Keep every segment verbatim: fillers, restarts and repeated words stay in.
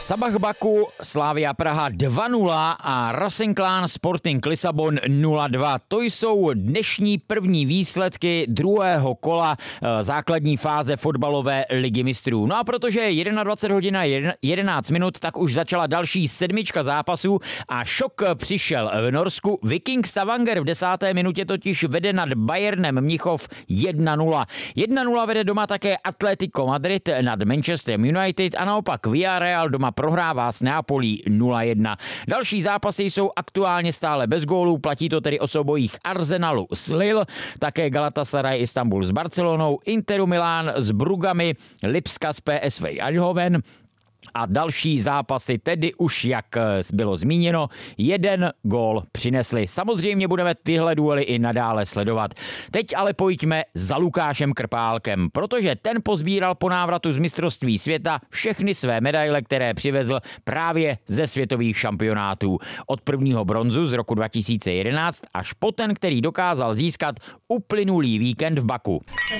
Sabah Baku, Slavia Praha dva nula a Rosenklán Sporting Lisabon nula dva. To jsou dnešní první výsledky druhého kola základní fáze fotbalové ligy mistrů. No a protože je dvacet jedna hodin a jedenáct minut, tak už začala další sedmička zápasů a šok přišel v Norsku. Viking Stavanger v desáté minutě totiž vede nad Bayernem Mnichov jedna nula. jedna nula vede doma také Atletico Madrid nad Manchesterem United a naopak Villarreal doma prohrává s Neapolí nula jedna. Další zápasy jsou aktuálně stále bez gólů, platí to tedy o soubojích Arsenalu s Lille, také Galatasaray Istanbul s Barcelonou, Interu Milán s Brugami, Lipska s P S V Eindhoven. A další zápasy tedy už, jak bylo zmíněno, jeden gól přinesli. Samozřejmě budeme tyhle duely i nadále sledovat. Teď ale pojďme za Lukášem Krpálkem, protože ten pozbíral po návratu z mistrovství světa všechny své medaile, které přivezl právě ze světových šampionátů. Od prvního bronzu z roku dva tisíce jedenáct až po ten, který dokázal získat uplynulý víkend v Baku.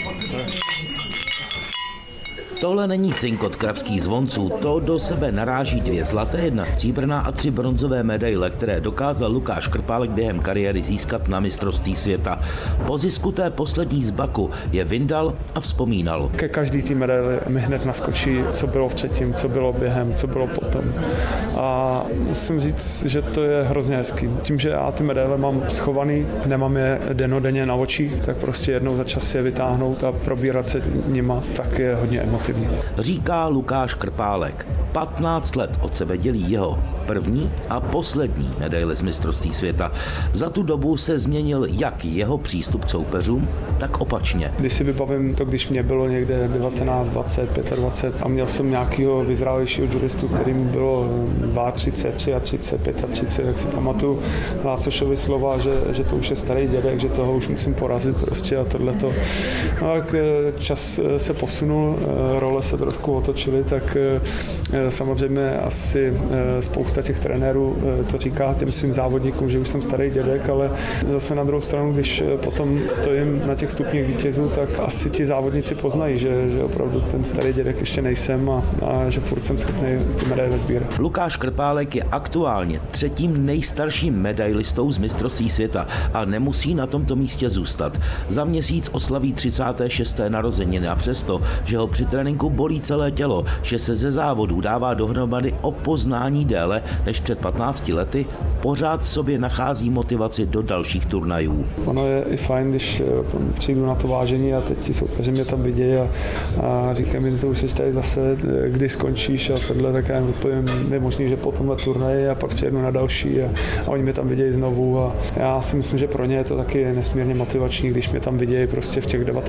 Tohle není cinkot kravských zvonců, to do sebe naráží dvě zlaté, jedna stříbrná a tři bronzové medaile, které dokázal Lukáš Krpálek během kariéry získat na mistrovství světa. Po zisku té poslední z Baku je vyndal a vzpomínal. Ke každý té medaili mi hned naskočí, co bylo předtím, co bylo během, co bylo potom. A musím říct, že to je hrozně hezký. Tím, že já ty medaile mám schovaný, nemám je dennodenně na očích, tak prostě jednou za čas je vytáhnout a probírat se nima, tak je hodně emotivní. Říká Lukáš Krpálek. patnáct let od sebe dělí jeho první a poslední medaile z mistrovství světa. Za tu dobu se změnil jak jeho přístup k soupeřům, tak opačně. Když si vybavím to, když mě bylo někde devatenáct, dvacet, dvacet pět a měl jsem nějakého vyzrálejšího judistu, kterým bylo třicet dva, třicet tři, třicet pět, jak si pamatuju Lácošovi slova, že, že to už je starý dědek, že toho už musím porazit prostě a tohleto. No, tak čas se posunul, role se trošku otočily, tak samozřejmě asi spousta těch trenérů to říká těm svým závodníkům, že už jsem starý dědek, ale zase na druhou stranu, když potom stojím na těch stupních vítězů, tak asi ti závodníci poznají, že, že opravdu ten starý dědek ještě nejsem a, a že furt jsem schopný ty medaile sbírat. Lukáš Krpálek je aktuálně třetím nejstarším medailistou z mistrovství světa a nemusí na tomto místě zůstat. Za měsíc oslaví třicáté šesté narozeniny a přesto, že ho při tréninku bolí celé tělo, že se ze závodů dává dohromady o poznání déle než před patnácti lety, pořád v sobě nachází motivaci do dalších turnajů. Ono je i fajn, když přijdu na to vážení a teď ti soupeři mě tam vidějí a, a říkají mi, to už jsi tady zase, kdy skončíš a tohle, tak já jim odpovím, je možný, že po tomhle turnaji a pak přijedu na další a, a oni mě tam vidějí znovu a já si myslím, že pro ně je to taky nesmírně motivační, když mě tam vidějí prostě v těch